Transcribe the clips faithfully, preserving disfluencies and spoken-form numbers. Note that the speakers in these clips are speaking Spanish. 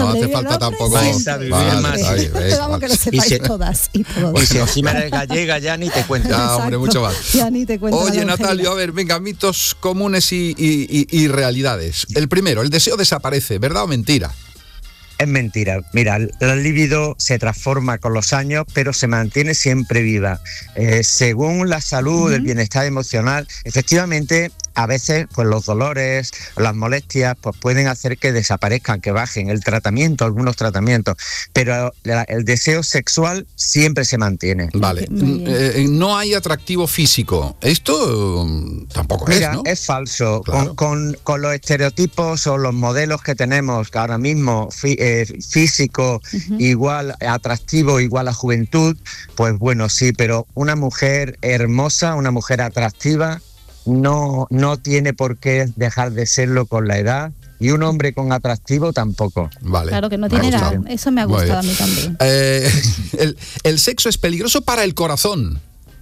no hace falta tampoco. Vais a vivir vale, más. Ahí, ves, Vamos vale. que lo sepáis si, todas y todos. Y si encima eres gallega, ya ni te cuento. Ya, hombre, mucho más. Ya ni te cuento. Oye, Natalio, a ver, venga, mitos comunes y, y, y, y realidades. El primero, el deseo desaparece, ¿verdad o mentira? Es mentira. Mira, la libido se transforma con los años, pero se mantiene siempre viva. Eh, según la salud, uh-huh. el bienestar emocional, efectivamente, a veces pues los dolores, las molestias, pues pueden hacer que desaparezcan, que bajen el tratamiento, algunos tratamientos, pero la, el deseo sexual siempre se mantiene. Vale. Eh, no hay atractivo físico. Esto um, tampoco Mira, es, ¿no? es falso. Claro. Con, con, con los estereotipos o los modelos que tenemos ahora mismo, fi, eh, físico uh-huh. igual atractivo, igual a juventud, pues bueno, sí, pero una mujer hermosa, una mujer atractiva, no, no tiene por qué dejar de serlo con la edad, y un hombre con atractivo tampoco. Vale. Claro que no tiene edad, eso me ha gustado a mí también. Eh, el, el sexo es peligroso para el corazón.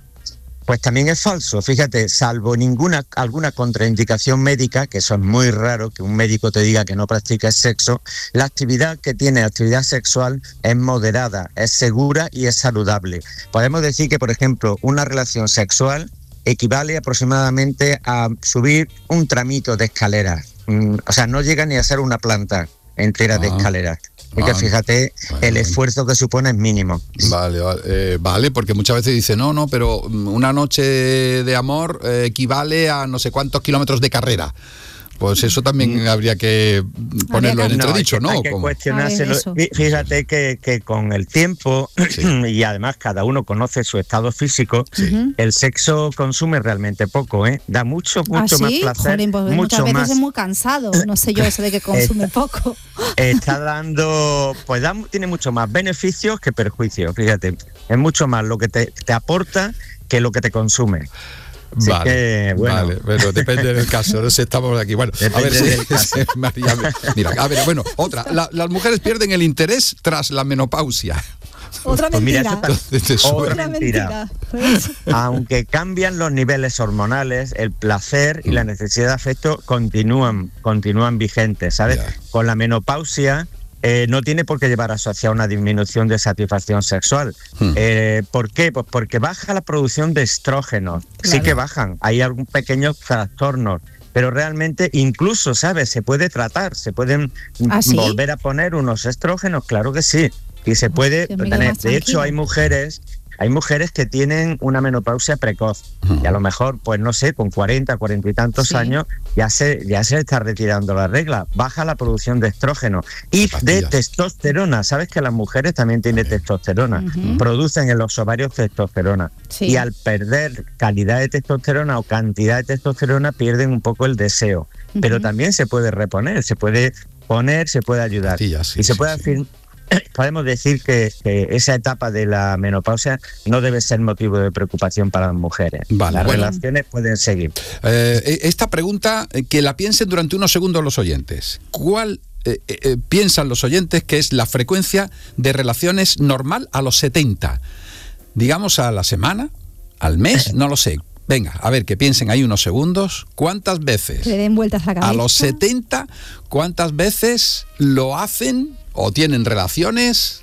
Pues también es falso, fíjate, salvo ninguna alguna contraindicación médica, que eso es muy raro, que un médico te diga que no practiques sexo, la actividad que tiene, actividad sexual, es moderada, es segura y es saludable. Podemos decir que, por ejemplo, una relación sexual equivale aproximadamente a subir un tramito de escaleras. Mm, o sea, no llega ni a ser una planta entera ah, de escaleras. Porque ah, fíjate, bueno, el esfuerzo que supone es mínimo. Vale, vale, eh, vale, porque muchas veces dice, no, no, pero una noche de amor eh, equivale a no sé cuántos kilómetros de carrera. Pues eso también habría que ponerlo en entredicho, ¿no? Hay que cuestionárselo. Fíjate que, que con el tiempo, sí. y además cada uno conoce su estado físico, sí. el sexo consume realmente poco, ¿eh? Da mucho, mucho ¿Ah, más sí? placer. Jolín, pues mucho muchas veces más. Es muy cansado, no sé yo eso de que consume está, poco. Está dando, pues da, tiene mucho más beneficios que perjuicios, fíjate. Es mucho más lo que te, te aporta que lo que te consume. Así vale, que, bueno. vale, bueno, depende del caso, no sé, estamos aquí, bueno, depende a ver, del caso. María, mira, a ver, bueno, otra, la, las mujeres pierden el interés tras la menopausia. Otra mentira. Pues mira, otra mentira. mentira. Aunque cambian los niveles hormonales, el placer y la necesidad de afecto continúan, continúan vigentes, ¿sabes? Yeah. Con la menopausia Eh, no tiene por qué llevar asociada una disminución de satisfacción sexual. Hmm. Eh, ¿Por qué? Pues porque baja la producción de estrógenos. Claro. Sí que bajan, hay algún pequeños trastornos, pero realmente incluso, ¿sabes? Se puede tratar, se pueden ¿Ah, sí? volver a poner unos estrógenos, claro que sí. Y se puede tener. De hecho, hay mujeres... Hay mujeres que tienen una menopausia precoz y a lo mejor, pues no sé, con cuarenta, cuarenta y tantos sí. años ya se ya se está retirando la regla. Baja la producción de estrógeno y de testosterona. ¿Sabes que las mujeres también tienen okay. testosterona? Uh-huh. Producen en los ovarios testosterona. Sí. Y al perder calidad de testosterona o cantidad de testosterona pierden un poco el deseo. Uh-huh. Pero también se puede reponer, se puede poner, se puede ayudar. Sí, sí, y se sí, puede sí. afirmar. Podemos decir que, que esa etapa de la menopausia no debe ser motivo de preocupación para las mujeres. Vale, las bueno. relaciones pueden seguir. Eh, esta pregunta, que la piensen durante unos segundos los oyentes. ¿Cuál eh, eh, piensan los oyentes que es la frecuencia de relaciones normal a los setenta? Digamos a la semana, al mes, no lo sé. Venga, a ver, que piensen ahí unos segundos. ¿Cuántas veces? Que le den vueltas a la cabeza. A los setenta, ¿cuántas veces lo hacen o tienen relaciones?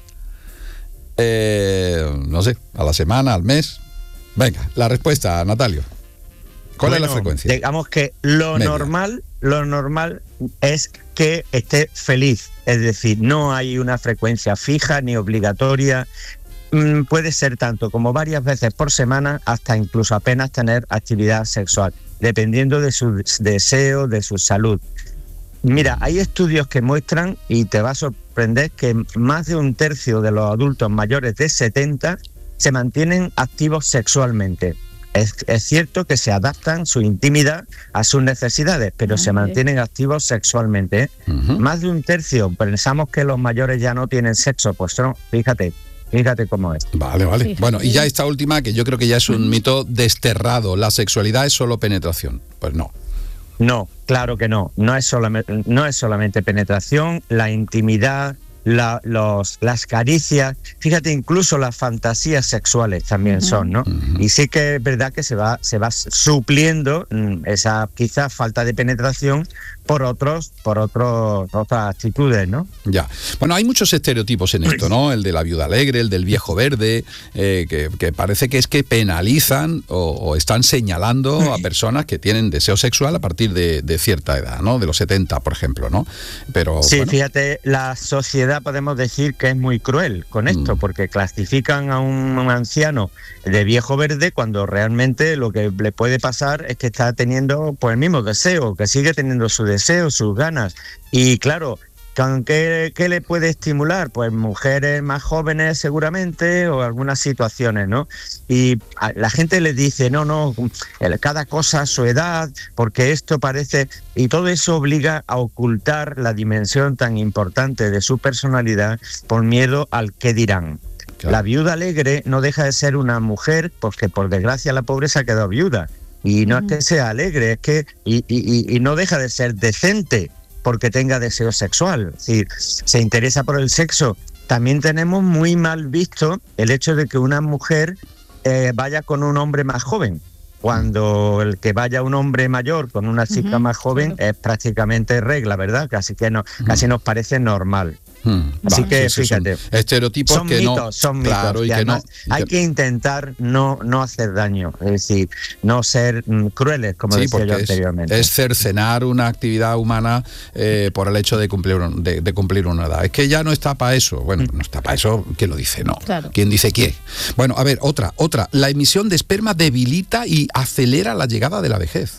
Eh, no sé, a la semana, al mes. Venga, la respuesta, Natalio. ¿Cuál bueno, es la frecuencia? Digamos que lo Media. normal, lo normal es que esté feliz. Es decir, no hay una frecuencia fija ni obligatoria. Puede ser tanto como varias veces por semana hasta incluso apenas tener actividad sexual, dependiendo de su deseo, de su salud. Mira, hay estudios que muestran, y te va a sorprender, que más de un tercio de los adultos mayores de setenta se mantienen activos sexualmente. Es, es cierto que se adaptan su intimidad a sus necesidades, pero okay. se mantienen activos sexualmente. ¿eh? Uh-huh. Más de un tercio, pensamos que los mayores ya no tienen sexo, pues no, fíjate. Fíjate cómo es. Vale, vale. Fíjate. Bueno, y ya esta última, que yo creo que ya es un mito desterrado. ¿La sexualidad es solo penetración? Pues no. No, claro que no. No es solamente, no es solamente penetración. La intimidad, la, los, las caricias, fíjate, incluso las fantasías sexuales también son, ¿no? Uh-huh. Y sí que es verdad que se va, se va supliendo esa quizás falta de penetración por otros, por otros, otras actitudes, ¿no? Ya. Bueno, hay muchos estereotipos en esto, ¿no? El de la viuda alegre, el del viejo verde, eh, que, que parece que es que penalizan o, o están señalando a personas que tienen deseo sexual a partir de, de cierta edad, ¿no? De los setenta, por ejemplo, ¿no? Pero sí, bueno. Fíjate, la sociedad podemos decir que es muy cruel con esto, mm. porque clasifican a un anciano de viejo verde cuando realmente lo que le puede pasar es que está teniendo pues el mismo deseo, que sigue teniendo su deseo, sus ganas. Y claro, ¿con qué, qué le puede estimular? Pues mujeres más jóvenes seguramente o algunas situaciones, ¿no? Y a la gente le dice, no, no, cada cosa a su edad, porque esto parece... Y todo eso obliga a ocultar la dimensión tan importante de su personalidad por miedo al qué dirán. Claro. La viuda alegre no deja de ser una mujer porque por desgracia la pobre se ha quedado viuda. Y no uh-huh. es que sea alegre, es que... Y, y, y no deja de ser decente porque tenga deseo sexual, es decir, se interesa por el sexo. También tenemos muy mal visto el hecho de que una mujer eh, vaya con un hombre más joven, cuando el que vaya un hombre mayor con una chica uh-huh, más joven claro. es prácticamente regla, ¿verdad? Casi que no, uh-huh. casi nos parece normal. Hmm. Así Va, que sí, sí, fíjate, son estereotipos son que mitos, no, son claro, mitos. Y y que no, y hay que... que intentar no, no hacer daño, es decir, no ser mm, crueles, como sí, decía yo es, anteriormente. Es cercenar una actividad humana eh, por el hecho de cumplir, de, de cumplir una edad. Es que ya no está para eso. Bueno, no está para eso, ¿quién lo dice? No. Claro. ¿Quién dice qué? Bueno, a ver, otra, otra. La emisión de esperma debilita y acelera la llegada de la vejez.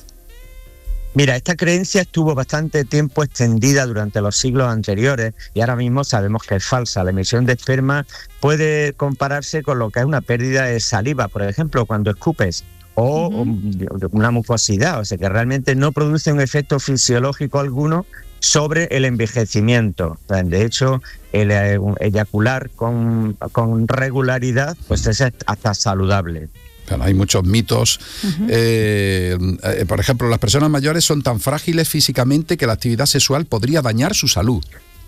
Mira, esta creencia estuvo bastante tiempo extendida durante los siglos anteriores y ahora mismo sabemos que es falsa. La emisión de esperma puede compararse con lo que es una pérdida de saliva, por ejemplo, cuando escupes, o uh-huh. una mucosidad, o sea que realmente no produce un efecto fisiológico alguno sobre el envejecimiento. De hecho, el eyacular con, con regularidad pues es hasta saludable. Bueno, hay muchos mitos. Uh-huh. Eh, eh, por ejemplo, las personas mayores son tan frágiles físicamente que la actividad sexual podría dañar su salud.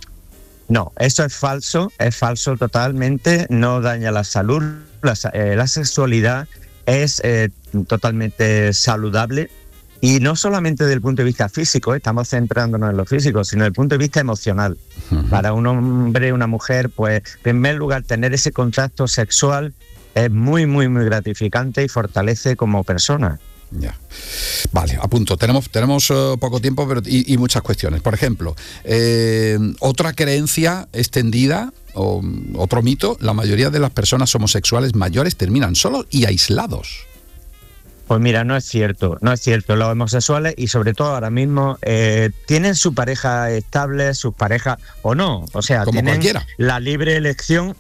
No, eso es falso, es falso totalmente, no daña la salud. La, eh, la sexualidad es eh, totalmente saludable y no solamente desde el punto de vista físico, eh, estamos centrándonos en lo físico, sino desde el punto de vista emocional. Uh-huh. Para un hombre, una mujer, pues en primer lugar tener ese contacto sexual es muy, muy, muy gratificante y fortalece como persona. Ya. Vale, apunto. Tenemos, tenemos uh, poco tiempo pero, y, y muchas cuestiones. Por ejemplo, eh, otra creencia extendida, o otro mito, la mayoría de las personas homosexuales mayores terminan solos y aislados. Pues mira, no es cierto, no es cierto. Los homosexuales y sobre todo ahora mismo eh, tienen su pareja estable, sus parejas o no. O sea, como tienen cualquiera. La libre elección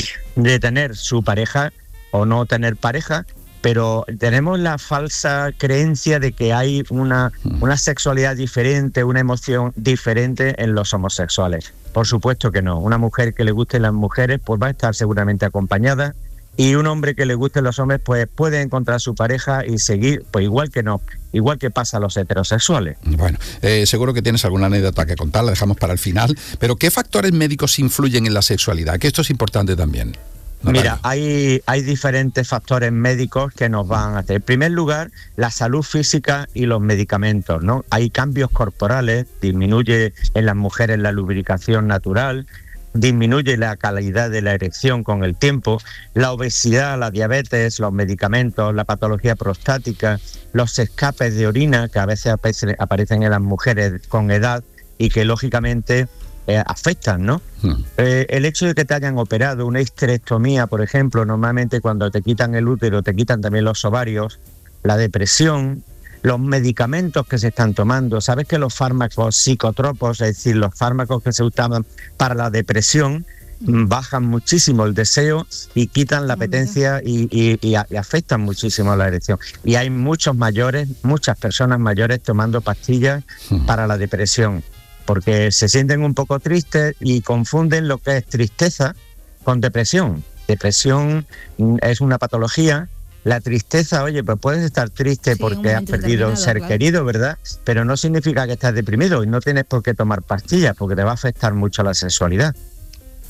de tener su pareja o no tener pareja, pero tenemos la falsa creencia de que hay una, una sexualidad diferente, una emoción diferente en los homosexuales. Por supuesto que no. Una mujer que le gusten las mujeres pues va a estar seguramente acompañada, y un hombre que le gusten los hombres pues puede encontrar su pareja y seguir, pues igual que no, igual que pasa a los heterosexuales. Bueno, eh, seguro que tienes alguna anécdota que contar, la dejamos para el final, pero ¿qué factores médicos influyen en la sexualidad? Que esto es importante también. Natalia. Mira, hay, hay diferentes factores médicos que nos van a hacer. En primer lugar, la salud física y los medicamentos, ¿no? Hay cambios corporales, disminuye en las mujeres la lubricación natural, disminuye la calidad de la erección con el tiempo, la obesidad, la diabetes, los medicamentos, la patología prostática, los escapes de orina que a veces aparecen en las mujeres con edad y que lógicamente eh, afectan, ¿no? Hmm. Eh, el hecho de que te hayan operado una histerectomía, por ejemplo, normalmente cuando te quitan el útero te quitan también los ovarios, la depresión, los medicamentos que se están tomando. Sabes que los fármacos psicotropos, es decir, los fármacos que se usaban para la depresión, bajan muchísimo el deseo y quitan la apetencia y, y, y, y afectan muchísimo la erección. Y hay muchos mayores, muchas personas mayores tomando pastillas para la depresión, porque se sienten un poco tristes y confunden lo que es tristeza con depresión. Depresión es una patología. La tristeza, oye, pues puedes estar triste sí, porque has perdido un ser claro. querido, ¿verdad? Pero no significa que estás deprimido y no tienes por qué tomar pastillas porque te va a afectar mucho la sexualidad.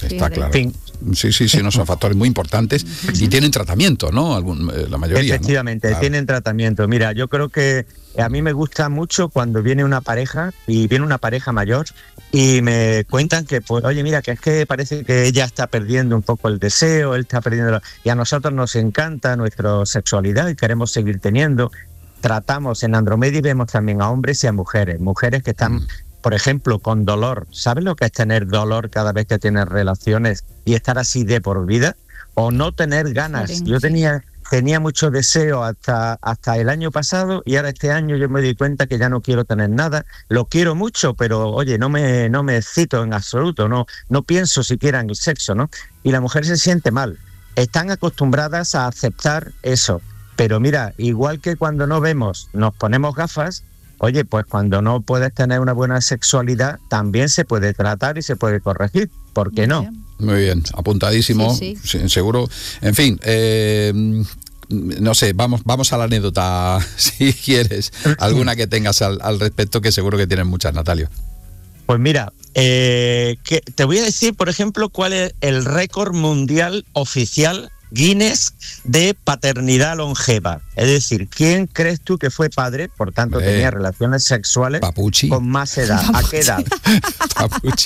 Está Fíjate. claro. Fin. Sí, sí, sí, no son factores muy importantes y tienen tratamiento, ¿no? Algún, eh, la mayoría. Efectivamente, ¿no? Claro. tienen tratamiento. Mira, yo creo que a mí me gusta mucho cuando viene una pareja y viene una pareja mayor y me cuentan que, pues, oye, mira, que es que parece que ella está perdiendo un poco el deseo, él está perdiendo... Y a nosotros nos encanta nuestra sexualidad y queremos seguir teniendo. Tratamos en Andromedia y vemos también a hombres y a mujeres. Mujeres que están... Mm. Por ejemplo, con dolor. ¿Sabes lo que es tener dolor cada vez que tienes relaciones y estar así de por vida? O no tener ganas. Yo tenía tenía mucho deseo hasta, hasta el año pasado y ahora este año yo me di cuenta que ya no quiero tener nada. Lo quiero mucho, pero oye, no me, no me excito en absoluto, no, no pienso siquiera en el sexo, ¿no? Y la mujer se siente mal. Están acostumbradas a aceptar eso. Pero mira, igual que cuando no vemos, nos ponemos gafas. Oye, pues cuando no puedes tener una buena sexualidad, también se puede tratar y se puede corregir. ¿Por qué no? Muy bien, apuntadísimo, sí, sí. Sí, seguro. En fin, eh, no sé, vamos, vamos a la anécdota, si quieres. Alguna que tengas al, al respecto, que seguro que tienes muchas, Natalio. Pues mira, eh, que te voy a decir, por ejemplo, cuál es el récord mundial oficial Guinness de paternidad longeva. Es decir, ¿quién crees tú que fue padre, por tanto eh, tenía relaciones sexuales Papuchi. con más edad? Papuchi. ¿A qué edad? Papuchi.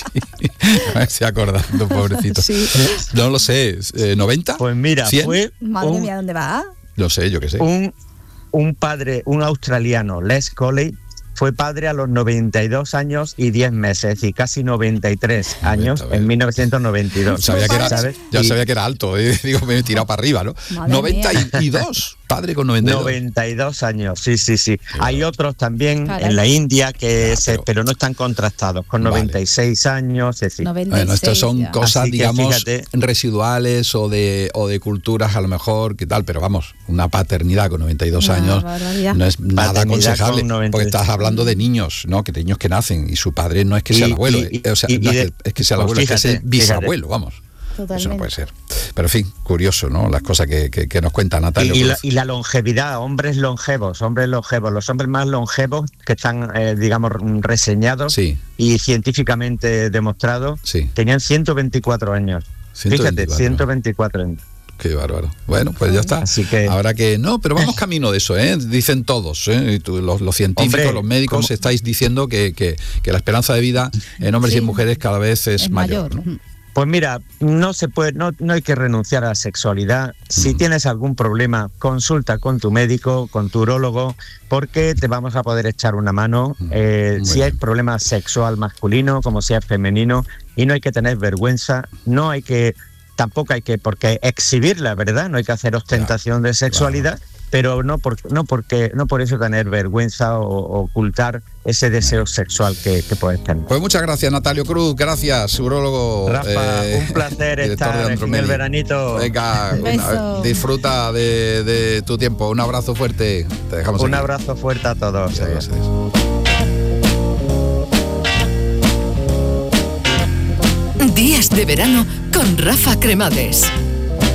Me estoy acordando, pobrecito. Sí. No lo sé, eh, ¿noventa? Pues mira, ¿cien? Madre un, mía, ¿dónde va? No sé, yo qué sé. Un, un padre, un australiano, Les Coley, fue padre a los noventa y dos años y diez meses, es decir, casi noventa y tres años en mil novecientos noventa y dos. Sabía que era, ¿sabes? ya y, sabía que era alto, eh. Digo, me he tirado para arriba, ¿no? noventa y dos, padre con noventa y dos. noventa y dos años, sí, sí, sí. Claro. Hay otros también Caray. en la India que ah, se, pero... pero no están contrastados, con noventa y seis vale. años, es decir. noventa y seis, bueno, estas son ya. cosas, Así digamos, que, residuales o de, o de culturas a lo mejor, ¿qué tal? Pero vamos, una paternidad con noventa y dos una años barbaridad. no es nada paternidad aconsejable, porque estás hablando de niños, ¿no? Que niños que nacen y su padre no es que sea y, el abuelo, y, y, o sea, y, no es, que, es que sea el abuelo, fíjate, es que es el bisabuelo, fíjate. vamos. Totalmente. Eso no puede ser. Pero en fin, curioso, ¿no? Las cosas que, que, que nos cuenta Natalia. Y, y, la, y la longevidad, hombres longevos, hombres longevos, los hombres más longevos que están, eh, digamos, reseñados sí. y científicamente demostrados, sí. tenían ciento veinticuatro años. ciento veinticuatro. Fíjate, ciento veinticuatro años. Qué bárbaro. Bueno, pues ya está. Así que ahora que no, pero vamos camino de eso, ¿eh? Dicen todos, ¿eh? Los, los científicos, Hombre, los médicos, ¿cómo? estáis diciendo que, que, que la esperanza de vida en hombres sí. y en mujeres cada vez es, es mayor, mayor, ¿no? Pues mira, no se puede, no, no hay que renunciar a la sexualidad. Si mm. tienes algún problema, consulta con tu médico, con tu urólogo, porque te vamos a poder echar una mano. Mm. Eh, si hay problema sexual masculino, como sea femenino, y no hay que tener vergüenza, no hay que Tampoco hay que porque exhibirla, ¿verdad? No hay que hacer ostentación claro, de sexualidad, claro. pero no por, no porque no por eso tener vergüenza o, o ocultar ese deseo sexual que, que puedes tener. Pues muchas gracias, Natalio Cruz, gracias, urólogo. Rafa, eh, un placer estar en el veranito. Venga, una, disfruta de, de tu tiempo. Un abrazo fuerte. Te dejamos Un aquí. abrazo fuerte a todos. Adiós, adiós. Días de verano con Rafa Cremades.